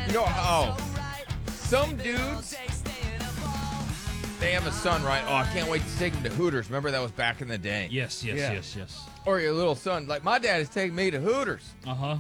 Some dudes, they have a son, right? Oh, I can't wait to take him to Hooters. Remember that was back in the day. Yes. Or your little son. Like, my dad is taking me to Hooters. Uh-huh.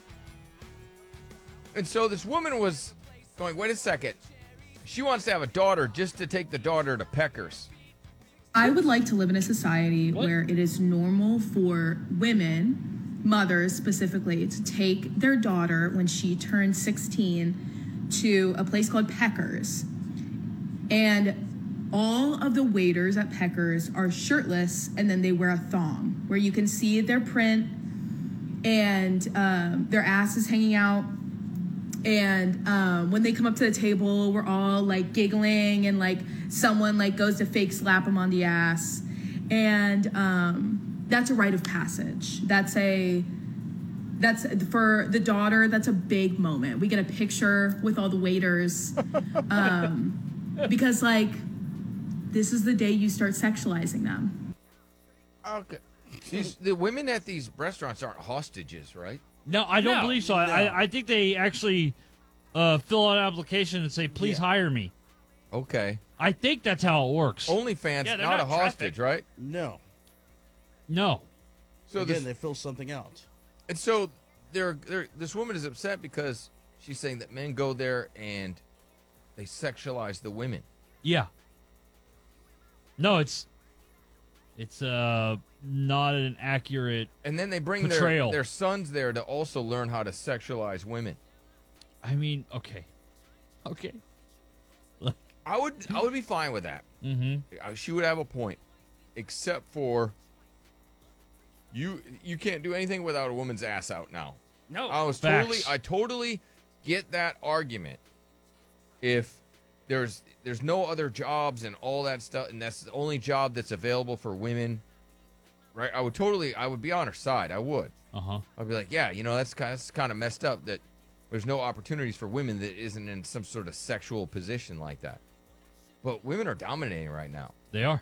And so this woman was going, wait a second. She wants to have a daughter just to take the daughter to Peckers. I would like to live in a society where it is normal for women, mothers specifically, to take their daughter when she turns 16 to a place called Peckers. And all of the waiters at Peckers are shirtless, and then they wear a thong where you can see their print and their ass is hanging out. And when they come up to the table, we're all like giggling, and like someone like goes to fake slap them on the ass. And that's a rite of passage. That's for the daughter. That's a big moment. We get a picture with all the waiters because like this is the day you start sexualizing them. Okay. The women at these restaurants aren't hostages, right? No, I don't believe so. No. I think they actually fill out an application and say, please hire me. Okay. I think that's how it works. OnlyFans, Yeah, they're not a not hostage, trafficked. right? No. No. So Again, they fill something out. and so this woman is upset because she's saying that men go there and they sexualize the women. Yeah. No, it's not an accurate. And then they bring Portrayal. their sons there to also learn how to sexualize women. I mean, okay. I would be fine with that. Mm-hmm. She would have a point, except for you can't do anything without a woman's ass out now. No. I totally get that argument. If there's no other jobs and all that stuff, and that's the only job that's available for women, right? I would be on her side. I would. Uh-huh. I'd be like, yeah, that's kind of messed up that there's no opportunities for women that isn't in some sort of sexual position like that. But women are dominating right now. They are.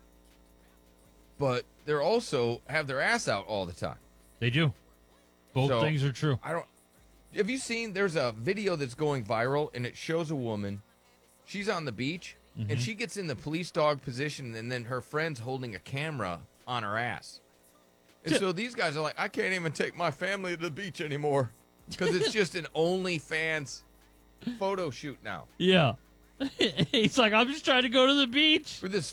But they're also have their ass out all the time. They do. Both So, things are true. Have you seen, there's a video that's going viral, and it shows a woman, she's on the beach, Mm-hmm. and she gets in the police dog position, and then her friend's holding a camera on her ass. And so these guys are like, I can't even take my family to the beach anymore, because it's just an OnlyFans photo shoot now. Yeah. He's like, I'm just trying to go to the beach. For this